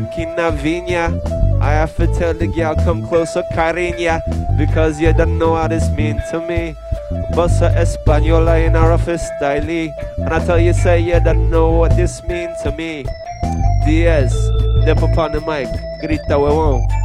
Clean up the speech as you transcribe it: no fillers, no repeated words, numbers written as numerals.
Kinavinia. I have to tell the girl come closer, Cariña, because you don't know what this mean to me. Bossa Española in a roughest style. And I tell you, say you don't know what this mean to me. Diaz, step up on the mic, grita huevón.